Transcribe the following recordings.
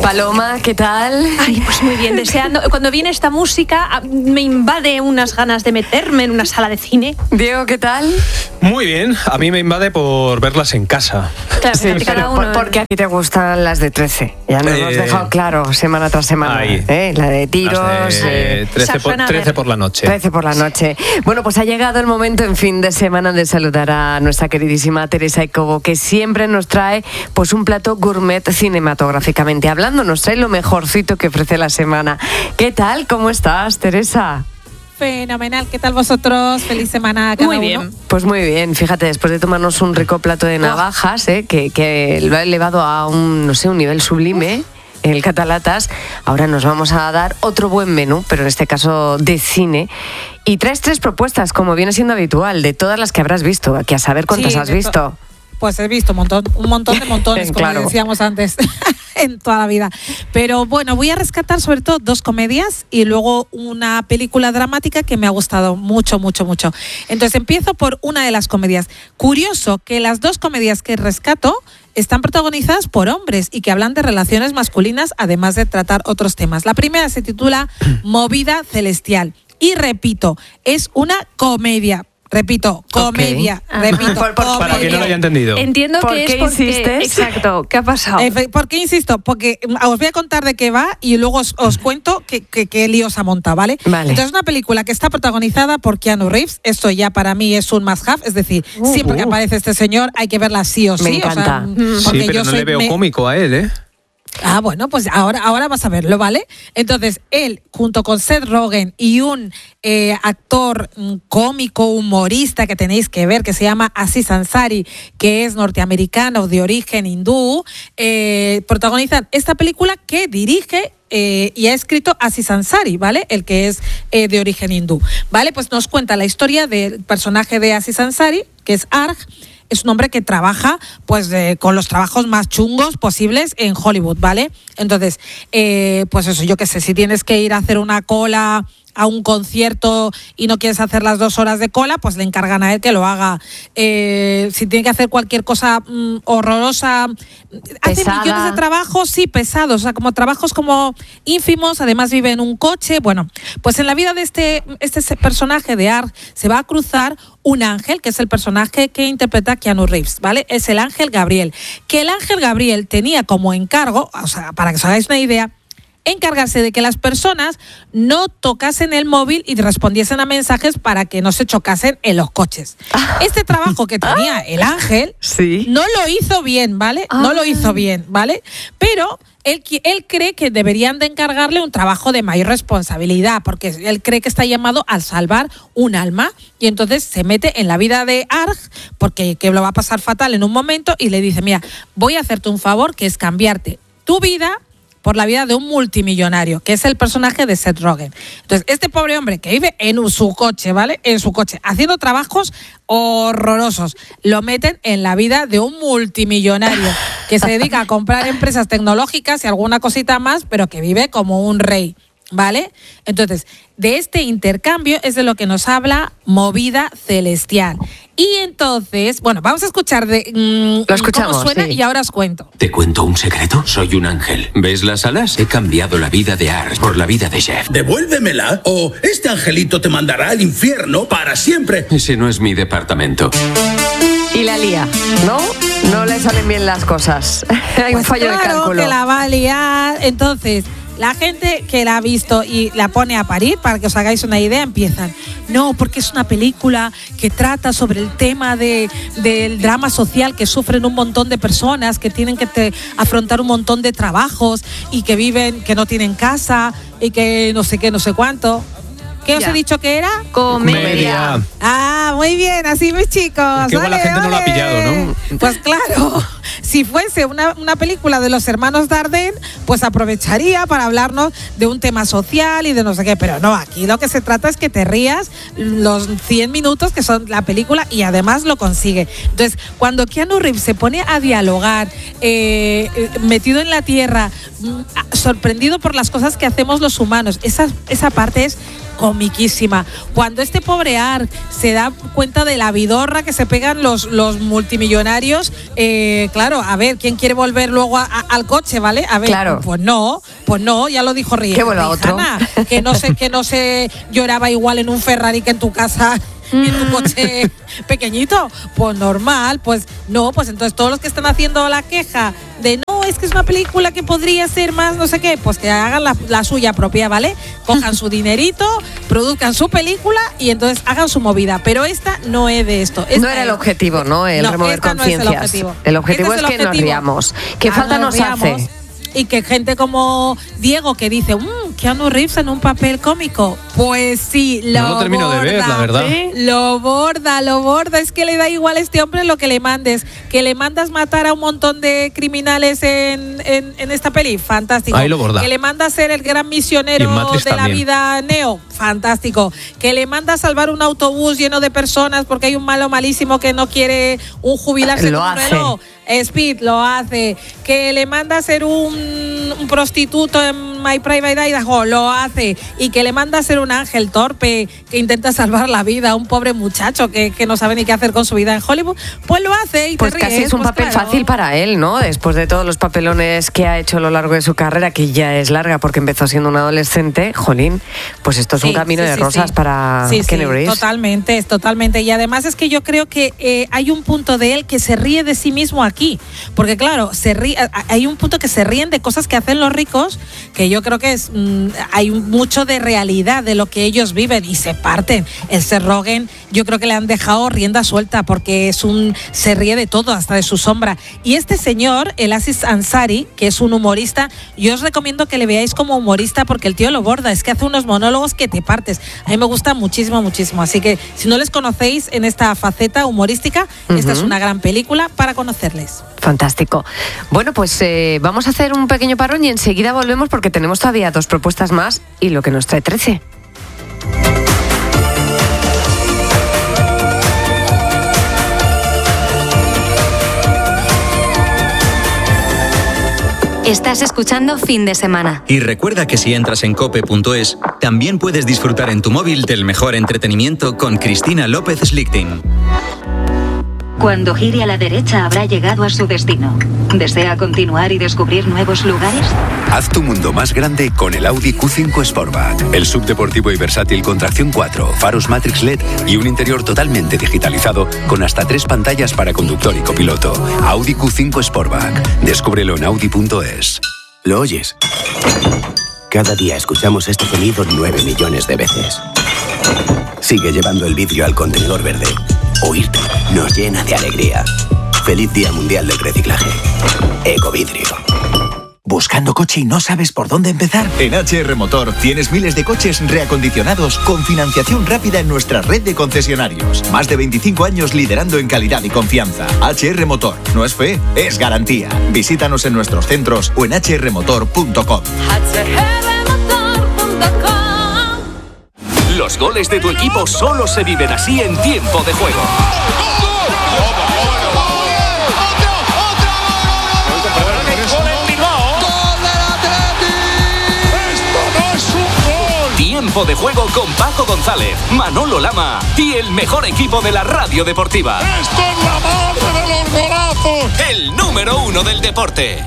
Paloma, ¿qué tal? Ay, pues muy bien, deseando. Cuando viene esta música me invade unas ganas de meterme en una sala de cine. Diego, ¿qué tal? Muy bien, a mí me invade por verlas en casa. Claro, Sí, cada uno. porque a ti te gustan las de 13. Ya nos lo has dejado claro semana tras semana. Ahí. La de tiros. Las de 13 por la noche. 13 por la noche. Bueno, pues ha llegado el momento en fin de semana de saludar a nuestra queridísima Teresa Icobo, que siempre nos trae pues un plato gourmet cinematográficamente hablando, nos trae lo mejorcito que ofrece la semana. ¿Qué tal? ¿Cómo estás, Teresa? Fenomenal, ¿qué tal vosotros? Feliz semana a cada Muy uno. bien. Pues muy bien, fíjate, después de tomarnos un rico plato de navajas, que lo ha elevado a un nivel sublime, el Catalatas, ahora nos vamos a dar otro buen menú, pero en este caso de cine. Y traes 3 propuestas, como viene siendo habitual, de todas las que habrás visto, que a saber cuántas Sí, has visto. Pues he visto un montón de montones, como Claro. decíamos antes, en toda la vida. Pero bueno, voy a rescatar sobre todo 2 comedias y luego una película dramática que me ha gustado mucho, mucho, mucho. Entonces empiezo por una de las comedias. Curioso que las 2 comedias que rescato están protagonizadas por hombres y que hablan de relaciones masculinas, además de tratar otros temas. La primera se titula Movida Celestial. Y repito, es una comedia. Repito, comedia. Okay. Repito, Para Para quien no lo haya entendido. Entiendo ¿Por que qué es porque... insistes? Exacto, ¿qué ha pasado? ¿Por qué insisto? Porque os voy a contar de qué va y luego os cuento qué lío se ha montado, ¿vale? Vale. Entonces, es una película que está protagonizada por Keanu Reeves. Esto ya para mí es un must have. Es decir, siempre que aparece este señor hay que verla sí o sí. Me encanta. Porque Sí, pero yo no soy le veo cómico a él, ¿eh? Ah, bueno, pues ahora vas a verlo, ¿vale? Entonces, él, junto con Seth Rogen y un actor cómico, humorista que tenéis que ver, que se llama Aziz Ansari, que es norteamericano de origen hindú, protagonizan esta película que dirige y ha escrito Aziz Ansari, ¿vale? El que es de origen hindú, ¿vale? Pues nos cuenta la historia del personaje de Aziz Ansari, que es Arj. Es un hombre que trabaja pues con los trabajos más chungos posibles en Hollywood, ¿vale? Entonces, pues eso, yo qué sé, si tienes que ir a hacer una cola a un concierto y no quieres hacer las 2 horas de cola, pues le encargan a él que lo haga. Si tiene que hacer cualquier cosa horrorosa, hace Pesada. millones de trabajos, sí, pesados, o sea, como trabajos como ínfimos, además vive en un coche. Bueno, pues en la vida de este personaje de Arj se va a cruzar un ángel, que es el personaje que interpreta Keanu Reeves, ¿vale? Es el ángel Gabriel. Que el ángel Gabriel tenía como encargo, o sea, para que os hagáis una idea, encargarse de que las personas no tocasen el móvil y respondiesen a mensajes para que no se chocasen en los coches. Este trabajo que tenía el ángel Sí. no lo hizo bien, ¿vale? No lo hizo bien, ¿vale? Pero él cree que deberían de encargarle un trabajo de mayor responsabilidad, porque él cree que está llamado a salvar un alma, y entonces se mete en la vida de Arj, porque que lo va a pasar fatal en un momento, y le dice, mira, voy a hacerte un favor, que es cambiarte tu vida por la vida de un multimillonario, que es el personaje de Seth Rogen. Entonces, este pobre hombre que vive en su coche, ¿vale? En su coche, haciendo trabajos horrorosos, lo meten en la vida de un multimillonario que se dedica a comprar empresas tecnológicas y alguna cosita más, pero que vive como un rey, ¿vale? Entonces, de este intercambio es de lo que nos habla Movida Celestial. Y entonces, bueno, vamos a escuchar Lo escuchamos, cómo suena sí. y ahora os cuento. ¿Te cuento un secreto? Soy un ángel. ¿Ves las alas? He cambiado la vida de Arj por la vida de Jeff. Devuélvemela o este angelito te mandará al infierno para siempre. Ese no es mi departamento. Y la lía, ¿no? No le salen bien las cosas. Hay un Pues fallo de claro cálculo. que la va a liar. Entonces, la gente que la ha visto y la pone a parir, para que os hagáis una idea, empiezan. No, porque es una película que trata sobre el tema del drama social que sufren un montón de personas, que tienen que afrontar un montón de trabajos y que viven, que no tienen casa y que no sé qué, no sé cuánto. ¿Qué os Ya. he dicho que era? Comedia. Ah, muy bien, así mis chicos. Que igual la gente no lo ha pillado, ¿no? Pues claro, si fuese una película de los hermanos Dardenne, pues aprovecharía para hablarnos de un tema social y de no sé qué, pero no, aquí lo que se trata es que te rías los 100 minutos que son la película y además lo consigue. Entonces, cuando Keanu Reeves se pone a dialogar, metido en la tierra, sorprendido por las cosas que hacemos los humanos, esa parte es comiquísima. Cuando este pobre Ark se da cuenta de la vidorra que se pegan los multimillonarios, claro, a ver, ¿quién quiere volver luego al coche, vale? A ver, claro. Pues no, ya lo dijo Rihanna. Que vuelva otro. Que no se lloraba igual en un Ferrari que en tu casa y en tu coche pequeñito. Pues normal, pues no, pues entonces todos los que están haciendo la queja de no, es que es una película que podría ser más no sé qué, pues que hagan la suya propia, ¿vale? Cojan su dinerito, produzcan su película y entonces hagan su movida. Pero esta no es de esto. No era el objetivo, ¿no? El remover conciencias. No es el objetivo. El objetivo es que nos riamos. ¿Qué falta nos hace? Y que gente como Diego que dice, Keanu Reeves en un papel cómico, pues sí, no lo termino de ver, la verdad. ¿Sí? Lo borda, es que le da igual a este hombre lo que le mandes. Que le mandas matar a un montón de criminales en esta peli, fantástico. Ahí lo borda. Que le mandas ser el gran misionero de también. la vida Neo, fantástico. Que le mandas salvar un autobús lleno de personas porque hay un malo malísimo que no quiere un jubilarse en un reloj. Speed lo hace. Que le manda a ser un prostituto en My Private Idaho, lo hace. Y que le manda a ser un ángel torpe que intenta salvar la vida a un pobre muchacho que no sabe ni qué hacer con su vida en Hollywood, pues lo hace y pues te ríes. Casi es un papel fácil para él, ¿no? Después de todos los papelones que ha hecho a lo largo de su carrera, que ya es larga porque empezó siendo un adolescente, jolín, pues esto es un camino de rosas para Keanu Reeves. Totalmente. Y además es que yo creo que hay un punto de él que se ríe de sí mismo aquí. Porque claro, hay un punto que se ríen de cosas que hacen los ricos, que yo creo que hay mucho de realidad de lo que ellos viven y se parten. El Seth Rogen, yo creo que le han dejado rienda suelta porque se ríe de todo, hasta de su sombra. Y este señor, el Aziz Ansari, que es un humorista, yo os recomiendo que le veáis como humorista porque el tío lo borda, es que hace unos monólogos que te partes. A mí me gusta muchísimo. Así que si no les conocéis en esta faceta humorística, esta es una gran película para conocerles. Fantástico. Bueno, pues vamos a hacer un pequeño parón y enseguida volvemos porque tenemos todavía 2 propuestas más y lo que nos trae 13. Estás escuchando Fin de Semana. Y recuerda que si entras en cope.es, también puedes disfrutar en tu móvil del mejor entretenimiento con Cristina López Slichting. Cuando gire a la derecha habrá llegado a su destino. ¿Desea continuar y descubrir nuevos lugares? Haz tu mundo más grande con el Audi Q5 Sportback. El subdeportivo y versátil con tracción 4, faros Matrix LED y un interior totalmente digitalizado con hasta 3 pantallas para conductor y copiloto. Audi Q5 Sportback. Descúbrelo en audi.es. ¿Lo oyes? Cada día escuchamos este sonido 9 millones de veces. Sigue llevando el vidrio al contenedor verde. Oírte nos llena de alegría. Feliz Día Mundial del Reciclaje. Ecovidrio. ¿Buscando coche y no sabes por dónde empezar? En HR Motor tienes miles de coches reacondicionados con financiación rápida en nuestra red de concesionarios. Más de 25 años liderando en calidad y confianza. HR Motor. No es fe, es garantía. Visítanos en nuestros centros o en hrmotor.com. Los goles de tu equipo solo se viven así en tiempo de juego. Tiempo de juego con Paco González, Manolo Lama y el mejor equipo de la radio deportiva. ¡Esto es la madre de los golazos! El número 1 del deporte.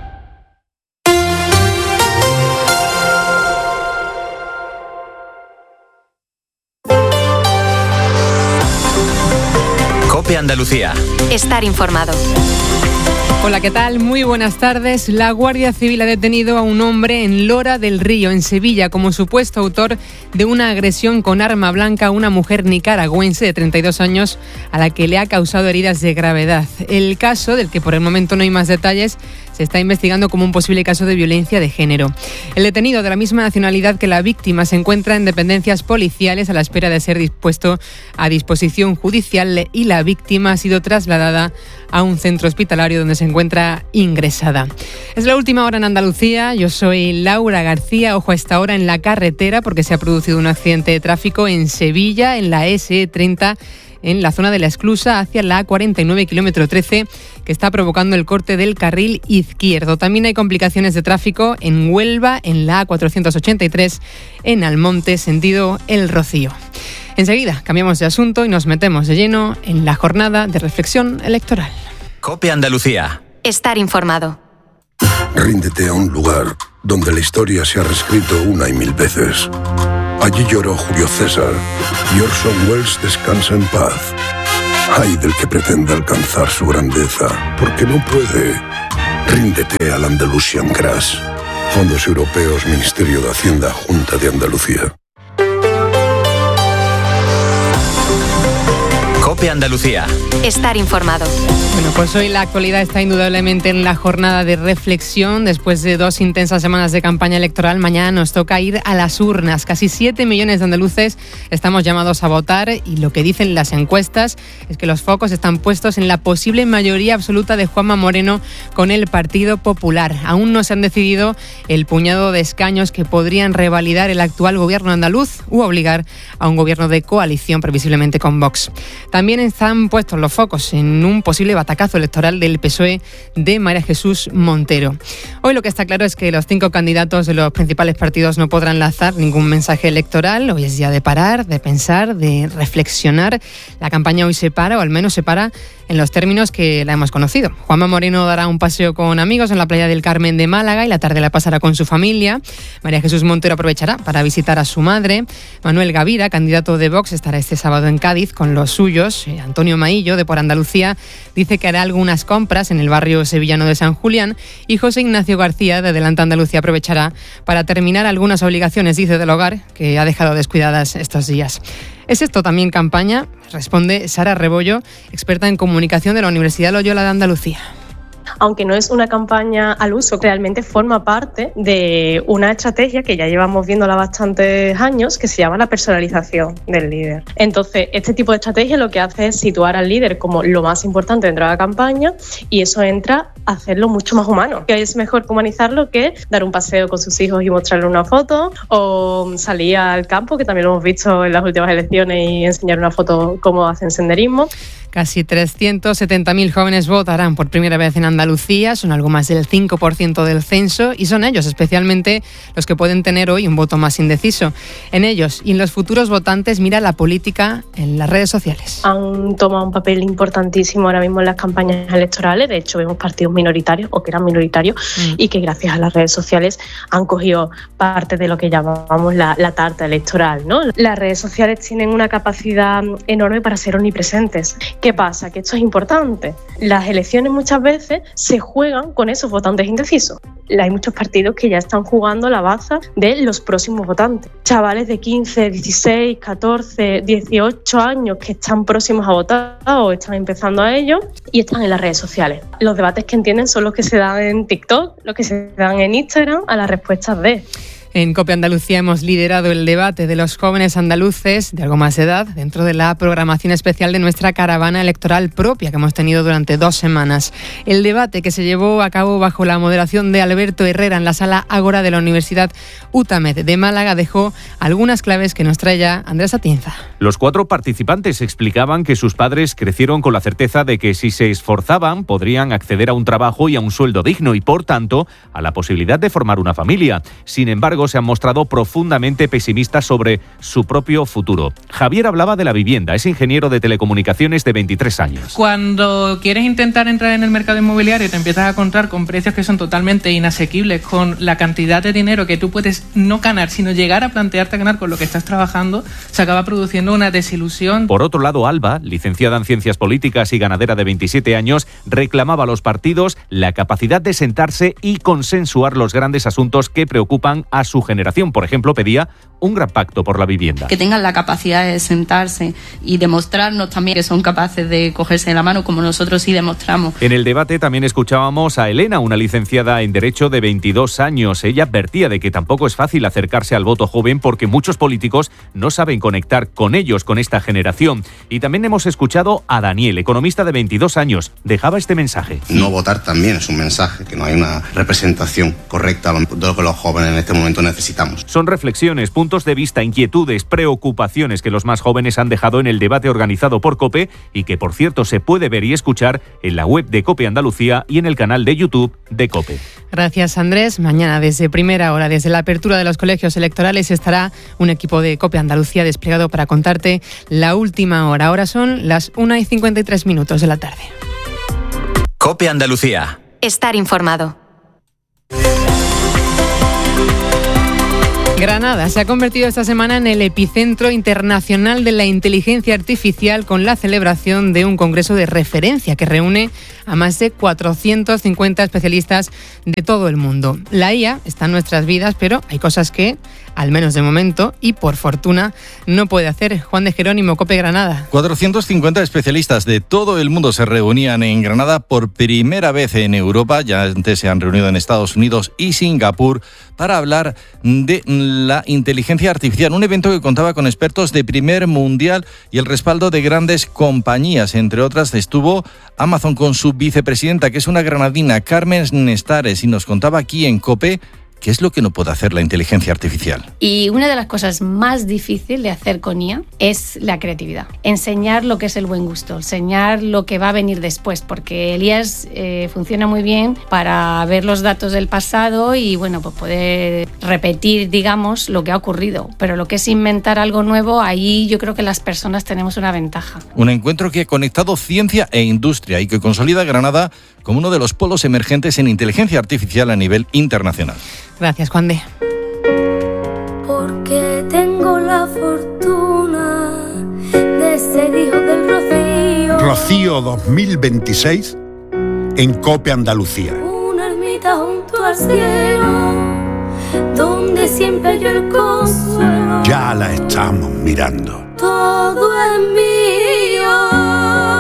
COPE Andalucía. Estar informado. Hola, ¿qué tal? Muy buenas tardes. La Guardia Civil ha detenido a un hombre en Lora del Río, en Sevilla, como supuesto autor de una agresión con arma blanca a una mujer nicaragüense de 32 años a la que le ha causado heridas de gravedad. El caso, del que por el momento no hay más detalles, se está investigando como un posible caso de violencia de género. El detenido, de la misma nacionalidad que la víctima, se encuentra en dependencias policiales a la espera de ser puesto a disposición judicial y la víctima ha sido trasladada a un centro hospitalario donde se encuentra ingresada. Es la última hora en Andalucía. Yo soy Laura García. Ojo a esta hora en la carretera porque se ha producido un accidente de tráfico en Sevilla, en la SE30, en la zona de la Esclusa hacia la A49 kilómetro 13, que está provocando el corte del carril izquierdo. También hay complicaciones de tráfico en Huelva, en la A483, en Almonte, sentido El Rocío. Enseguida cambiamos de asunto y nos metemos de lleno en la jornada de reflexión electoral. COPE Andalucía. Estar informado. Ríndete a un lugar donde la historia se ha reescrito una y mil veces. Allí lloró Julio César y Orson Welles descansa en paz. Ay del que pretenda alcanzar su grandeza, porque no puede. Ríndete al Andalusian Crash. Fondos Europeos, Ministerio de Hacienda, Junta de Andalucía. COPE Andalucía. Estar informado. Bueno, pues hoy la actualidad está indudablemente en la jornada de reflexión. Después de 2 intensas semanas de campaña electoral, mañana nos toca ir a las urnas. Casi 7 millones de andaluces estamos llamados a votar y lo que dicen las encuestas es que los focos están puestos en la posible mayoría absoluta de Juanma Moreno con el Partido Popular. Aún no se han decidido el puñado de escaños que podrían revalidar el actual gobierno andaluz u obligar a un gobierno de coalición, previsiblemente con Vox. También están puestos los focos en un posible batacazo electoral del PSOE de María Jesús Montero. Hoy lo que está claro es que los 5 candidatos de los principales partidos no podrán lanzar ningún mensaje electoral. Hoy es día de parar, de pensar, de reflexionar. La campaña hoy se para, o al menos se para en los términos que la hemos conocido. Juanma Moreno dará un paseo con amigos en la playa del Carmen de Málaga y la tarde la pasará con su familia. María Jesús Montero aprovechará para visitar a su madre. Manuel Gavira, candidato de Vox, estará este sábado en Cádiz con los suyos. Antonio Maillo, de Por Andalucía, dice que hará algunas compras en el barrio sevillano de San Julián, y José Ignacio García, de Adelante Andalucía, aprovechará para terminar algunas obligaciones, dice, del hogar que ha dejado descuidadas estos días. ¿Es esto también campaña? Responde Sara Rebollo, experta en comunicación de la Universidad Loyola de Andalucía. Aunque no es una campaña al uso, realmente forma parte de una estrategia que ya llevamos viéndola bastantes años, que se llama la personalización del líder. Entonces, este tipo de estrategia lo que hace es situar al líder como lo más importante dentro de la campaña, y eso entra a hacerlo mucho más humano. Que es mejor humanizarlo que dar un paseo con sus hijos y mostrarle una foto, o salir al campo, que también lo hemos visto en las últimas elecciones, y enseñar una foto cómo hacen senderismo. Casi 370.000 jóvenes votarán por primera vez en Andalucía, son algo más del 5% del censo, y son ellos especialmente los que pueden tener hoy un voto más indeciso. En ellos y en los futuros votantes mira la política en las redes sociales. Han tomado un papel importantísimo ahora mismo en las campañas electorales. De hecho, vemos partidos minoritarios o que eran minoritarios y que gracias a las redes sociales han cogido parte de lo que llamamos la tarta electoral, ¿no? Las redes sociales tienen una capacidad enorme para ser omnipresentes. ¿Qué pasa? Que esto es importante. Las elecciones muchas veces se juegan con esos votantes indecisos. Hay muchos partidos que ya están jugando la baza de los próximos votantes. Chavales de 15, 16, 14, 18 años que están próximos a votar o están empezando a ello y están en las redes sociales. Los debates que entienden son los que se dan en TikTok, los que se dan en Instagram a las respuestas de... En COPE Andalucía hemos liderado el debate de los jóvenes andaluces de algo más de edad dentro de la programación especial de nuestra caravana electoral propia que hemos tenido durante 2 semanas. El debate, que se llevó a cabo bajo la moderación de Alberto Herrera en la sala Ágora de la Universidad UTAMED de Málaga, dejó algunas claves que nos trae ya Andrés Atienza. Los 4 participantes explicaban que sus padres crecieron con la certeza de que si se esforzaban podrían acceder a un trabajo y a un sueldo digno y, por tanto, a la posibilidad de formar una familia. Sin embargo, se han mostrado profundamente pesimistas sobre su propio futuro. Javier hablaba de la vivienda, es ingeniero de telecomunicaciones de 23 años. Cuando quieres intentar entrar en el mercado inmobiliario, te empiezas a encontrar con precios que son totalmente inasequibles, con la cantidad de dinero que tú puedes no ganar, sino llegar a plantearte ganar con lo que estás trabajando, se acaba produciendo una desilusión. Por otro lado, Alba, licenciada en Ciencias Políticas y ganadera de 27 años, reclamaba a los partidos la capacidad de sentarse y consensuar los grandes asuntos que preocupan a su generación. Por ejemplo, pedía un gran pacto por la vivienda. Que tengan la capacidad de sentarse y demostrarnos también que son capaces de cogerse de la mano como nosotros sí demostramos. En el debate también escuchábamos a Elena, una licenciada en Derecho de 22 años. Ella advertía de que tampoco es fácil acercarse al voto joven porque muchos políticos no saben conectar con ellos, con esta generación. Y también hemos escuchado a Daniel, economista de 22 años. Dejaba este mensaje. No votar también es un mensaje, que no hay una representación correcta de lo que los jóvenes en este momento necesitamos. Son reflexiones, puntos puntos de vista, inquietudes, preocupaciones que los más jóvenes han dejado en el debate organizado por COPE y que, por cierto, se puede ver y escuchar en la web de COPE Andalucía y en el canal de YouTube de COPE. Gracias, Andrés. Mañana, desde primera hora, desde la apertura de los colegios electorales, estará un equipo de COPE Andalucía desplegado para contarte la última hora. Ahora son las 1:53 de la tarde. COPE Andalucía. Estar informado. Granada se ha convertido esta semana en el epicentro internacional de la inteligencia artificial con la celebración de un congreso de referencia que reúne a más de 450 especialistas de todo el mundo. La IA está en nuestras vidas, pero hay cosas que, al menos de momento, y por fortuna, no puede hacer. Juan de Jerónimo, COPE Granada. 450 especialistas de todo el mundo se reunían en Granada por primera vez en Europa. Ya antes se han reunido en Estados Unidos y Singapur para hablar de la inteligencia artificial. Un evento que contaba con expertos de primer mundial y el respaldo de grandes compañías. Entre otras estuvo Amazon con su vicepresidenta, que es una granadina, Carmen Nestares, y nos contaba aquí en COPE ¿qué es lo que no puede hacer la inteligencia artificial? Y una de las cosas más difíciles de hacer con IA es la creatividad. Enseñar lo que es el buen gusto, enseñar lo que va a venir después, porque el IA funciona muy bien para ver los datos del pasado y bueno, pues poder repetir, digamos, lo que ha ocurrido. Pero lo que es inventar algo nuevo, ahí yo creo que las personas tenemos una ventaja. Un encuentro que ha conectado ciencia e industria y que consolida a Granada como uno de los polos emergentes en inteligencia artificial a nivel internacional. Gracias, Juan de. Porque tengo la fortuna de ser hijo del Rocío. Rocío 2026 en COPE Andalucía. Una ermita junto al cielo, donde siempre yo el consuelo. Ya la estamos mirando. Todo es mío.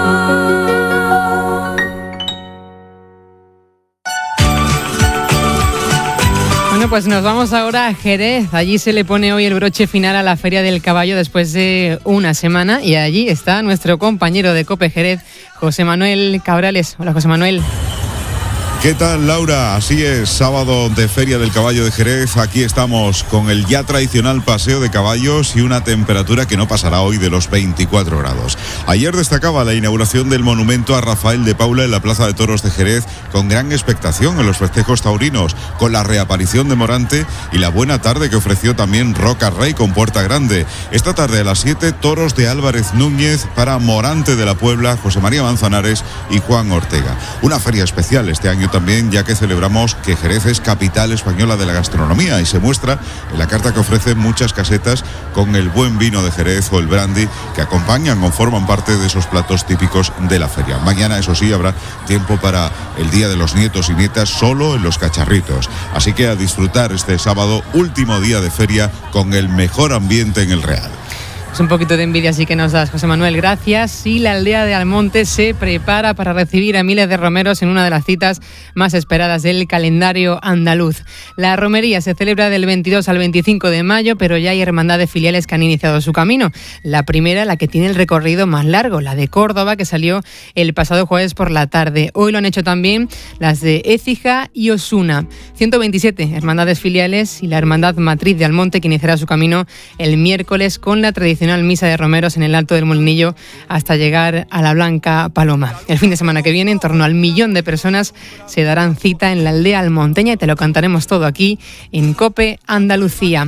Bueno, pues nos vamos ahora a Jerez. Allí se le pone hoy el broche final a la Feria del Caballo después de una semana y allí está nuestro compañero de COPE Jerez, José Manuel Cabrales. Hola, José Manuel. ¿Qué tal, Laura? Así es, sábado de Feria del Caballo de Jerez. Aquí estamos con el ya tradicional paseo de caballos y una temperatura que no pasará hoy de los 24 grados. Ayer destacaba la inauguración del monumento a Rafael de Paula en la Plaza de Toros de Jerez, con gran expectación en los festejos taurinos, con la reaparición de Morante y la buena tarde que ofreció también Roca Rey con Puerta Grande. Esta tarde a las 7, toros de Álvarez Núñez para Morante de la Puebla, José María Manzanares y Juan Ortega. Una feria especial este año también, ya que celebramos que Jerez es capital española de la gastronomía y se muestra en la carta que ofrecen muchas casetas con el buen vino de Jerez o el brandy que acompañan o forman parte de esos platos típicos de la feria. Mañana, eso sí, habrá tiempo para el Día de los Nietos y Nietas solo en los Cacharritos. Así que a disfrutar este sábado, último día de feria, con el mejor ambiente en el Real. Un poquito de envidia sí que nos das, José Manuel, gracias. Y la aldea de Almonte se prepara para recibir a miles de romeros en una de las citas más esperadas del calendario andaluz. La romería se celebra del 22 al 25 de mayo, pero ya hay hermandades filiales que han iniciado su camino. La primera, la que tiene el recorrido más largo, la de Córdoba, que salió el pasado jueves por la tarde. Hoy lo han hecho también las de Écija y Osuna. 127 hermandades filiales y la hermandad matriz de Almonte, que iniciará su camino el miércoles con la tradicional misa de romeros en el Alto del Molinillo hasta llegar a la Blanca Paloma. El fin de semana que viene, en torno al 1.000.000 de personas se darán cita en la aldea almonteña y te lo cantaremos todo aquí en COPE Andalucía.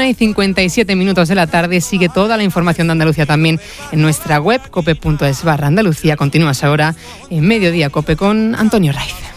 1:57 de la tarde. Sigue toda la información de Andalucía también en nuestra web cope.es/Andalucía. Continúas ahora en Mediodía COPE con Antonio Raiz.